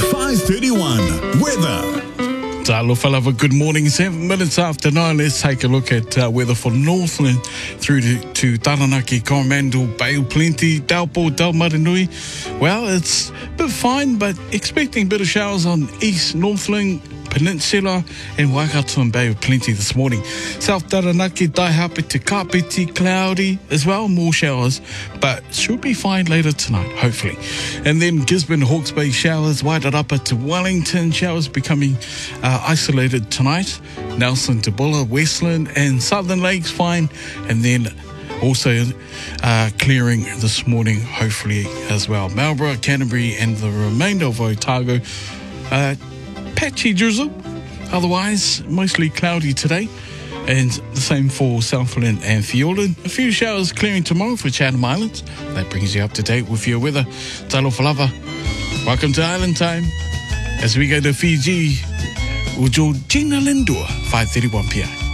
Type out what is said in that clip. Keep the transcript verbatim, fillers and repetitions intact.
five thirty-one. Weather. Alofa lava, good morning. Seven minutes after nine, let's take a look at uh, weather for Northland through to, to Taranaki, Coromandel, Bay of Plenty, Taupo, Taumaranui. Well, it's a bit fine, but expecting a bit of showers on East Northland, Peninsula and Waikato and Bay of Plenty this morning. South Taranaki, Taihape to Kapiti, cloudy as well, more showers, but should be fine later tonight, hopefully. And then Gisborne, Hawke's Bay showers, Wairarapa to Wellington, showers becoming uh, isolated tonight. Nelson to Bulla, Westland and Southern Lakes fine, and then also uh, clearing this morning, hopefully as well. Marlborough, Canterbury and the remainder of Otago, uh, patchy drizzle, otherwise mostly cloudy today, and the same for Southland and Fiordland. A few showers clearing tomorrow for Chatham Islands. That brings you up to date with your weather. Talofa lava. Welcome to Island Time as we go to Fiji. Ujo Gina Lindor, five thirty-one p.m.